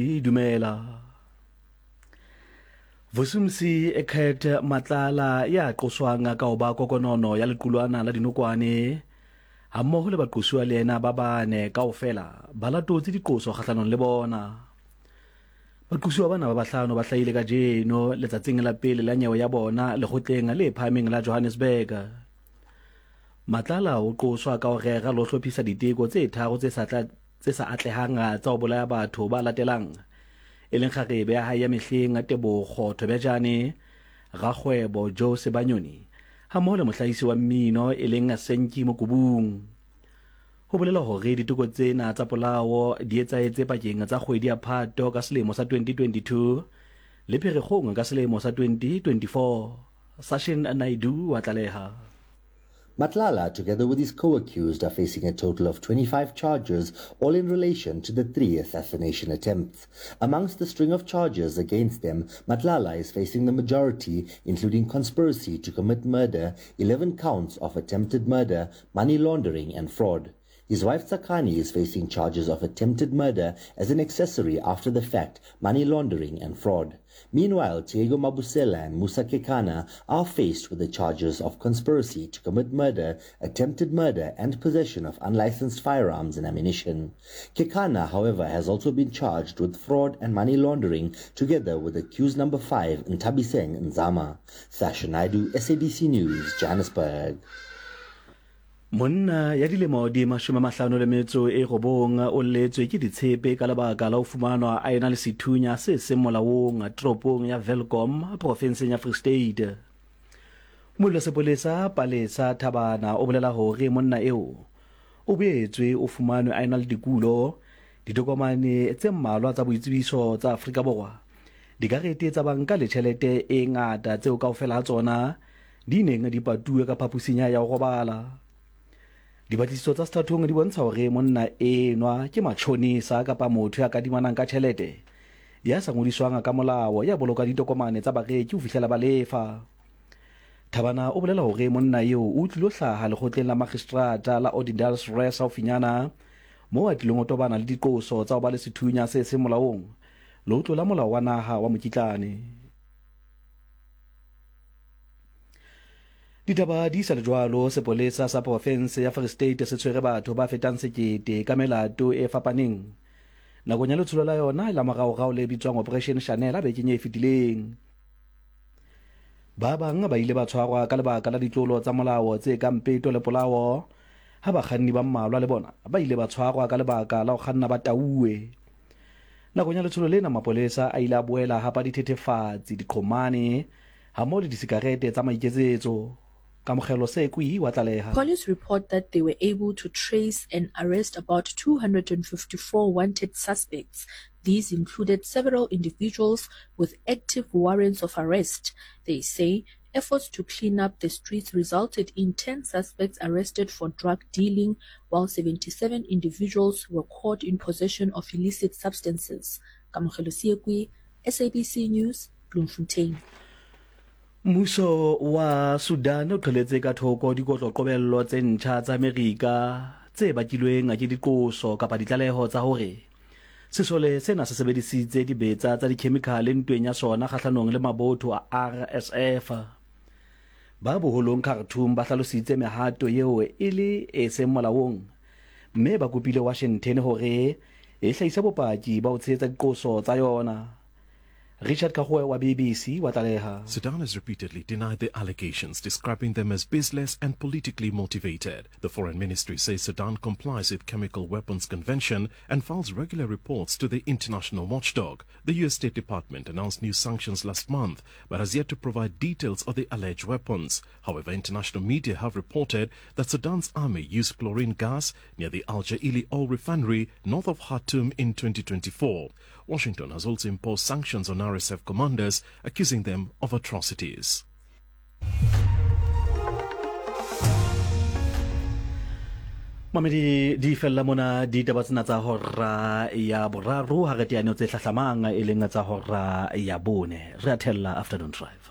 Dumela. Vusumsi ekhet matlala ya qoswanga ka oba kokonono ya lequlwana la dinokwane hammoho le baqoswa le ena ba bane kaofela ba latotse diqoso kgahlanong le bona. Baqoswa bana ba bahlano ba hlahile ka jeno letsatsing la pele la nyewe ya bona lekgotleng le phahameng la Johannesburg. Matlala o qoswa ka ho rera lo hlophisa diteko tse tharo tse sa atlehang tsa ho bolaya batho ba latelang e leng kgarebe ya hae ya mehleng a Tebogo Thobejane, Rakgwebo Jose Banyoni hammoho le mohlahisi wa mmino e leng Senki Mokubung. Ho bolela hore diteko tsena tsa polao di etsahetse pakeng tsa kgwedi ya Phato ka selemo sa 2022 le Pherekgong ka selemo sa 2024. Sashin Naidu wa tlaleha. Matlala, together with his co-accused, are facing a total of 25 charges, all in relation to the 3 assassination attempts. Amongst the string of charges against them, Matlala is facing the majority, including conspiracy to commit murder, 11 counts of attempted murder, money laundering and fraud. His wife Tsakani is facing charges of attempted murder as an accessory after the fact, money laundering and fraud. Meanwhile, Diego Mabusela and Musa Kekana are faced with the charges of conspiracy to commit murder, attempted murder and possession of unlicensed firearms and ammunition. Kekana, however, has also been charged with fraud and money laundering together with accused number 5 Ntabiseng Nzama. Sasha Naidu, SABC News, Johannesburg. Monna ya dilemo di 59 o letswe ke ditshepe ka lebaka la ho fumanwa a ena le sethunya se seng molaong toropong ya Welkom provinseng ya Free State. Mollo sepolesa Palesa Thabana o bolela hore monna eo o boetswe o fumanwe a ena le dikulo ditokomane tse mmalwa tsa boitsebiso tsa Afrika Borwa dikarete tsa banka le tjhelete e ngata tseo kaofela tsona di neng di patuwe ka phapusinya ya ho robala. Dibatliso tsa Stathong di bontsha hore monna enwa ke matshonisa kapa motho ya kadimanang ka tjhelete ya sa ngodiswang ka molao ya boloka ditokomane tsa bareki ho fihlela ba lefa. Thabana o bolela hore monna eo o tlilo hlaha lekgotleng la magistrata la Ordinals Res haufinyana moo a tlileng ho tobana le diqoso tsa ho ba le sethunya se seng molaong le ho tlola molao wa naha wa mokitlane. Ditaba di sa le jwalo, sepolesa sa province ya Free State se tshwere batho ba fetang 1,000 ka melato e fapaneng nakong ya letsholo la yona la moraorao le bitswang Operation Chanel a bekeng e fetileng. Ba bang ba ile ba tshwarwa ka lebaka la ditlolo tsa molao tse kang peto le polao, ha bakganni ba mmalwa le bona ba ile ba tshwarwa ka lebaka la ho kganna ba tauwe. Nakong ya letsholo lena mapolesa a ile a boela hapa dithethefatsi, diqhomane hammoho le disikarete tsa maiketsetso. Police report that they were able to trace and arrest about 254 wanted suspects. These included several individuals with active warrants of arrest. They say efforts to clean up the streets resulted in 10 suspects arrested for drug dealing, while 77 individuals were caught in possession of illicit substances. SABC News, Bloemfontein. Mmuso wa Sudan o qheletse ka thoko dikotloqobello tse ntjha tsa Amerika tse bakilweng ke diqoso kapa ditlaleho tsa hore sesole sena se sebedisitse dibetsa tsa dikhemikhale ntweng ya sona kgahlanong le mabotho a RSF. Ba boholong Khartoum ba hlalositse mehato eo e le e seng molaong, mme ba kopile Washington hore e hlahisa bopaki ba ho tshehetsa diqoso tsa yona. Richard Kahwe wa BBC wa tlaleha. Sudan has repeatedly denied the allegations, describing them as baseless and politically motivated. The Foreign Ministry says Sudan complies with Chemical Weapons Convention and files regular reports to the international watchdog. The US State Department announced new sanctions last month, but has yet to provide details of the alleged weapons. However, international media have reported that Sudan's army used chlorine gas near the Al Jaili oil refinery north of Khartoum in 2024. Washington has also imposed sanctions on RSF commanders, accusing them of atrocities. Mamedi di fella mona di taba tsena tsa hora ya boraro ha re teane tse hlahlamang e leng tsa hora ya bone re a thella afternoon drive.